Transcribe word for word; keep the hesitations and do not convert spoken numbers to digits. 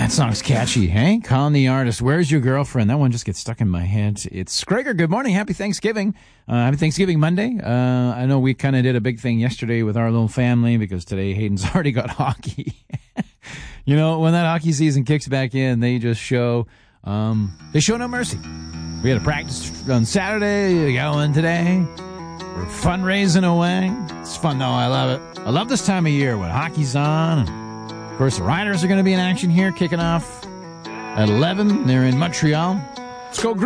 That song's catchy, hey? Calling the artist. Where's your girlfriend? That one just gets stuck in my head. It's Gregor. Good morning. Happy Thanksgiving. Uh, happy Thanksgiving Monday. Uh, I know we kind of did a big thing yesterday with our little family because today Hayden's already got hockey. You know, when that hockey season kicks back in, they just show, um, they show no mercy. We had a practice on Saturday. We got one today. We're fundraising away. It's fun, though. I love it. I love this time of year when hockey's on. Of course, the Riders are going to be in action here, kicking off at eleven. They're in Montreal. Let's go, Green.